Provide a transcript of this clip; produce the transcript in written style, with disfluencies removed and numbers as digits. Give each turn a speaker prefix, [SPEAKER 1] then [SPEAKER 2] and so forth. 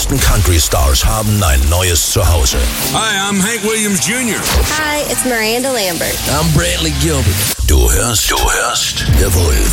[SPEAKER 1] größten Country-Stars haben ein neues Zuhause.
[SPEAKER 2] Hi, I'm Hank Williams Jr.
[SPEAKER 3] Hi, it's Miranda Lambert.
[SPEAKER 4] I'm Brantley Gilbert.
[SPEAKER 1] Du hörst The Wolf.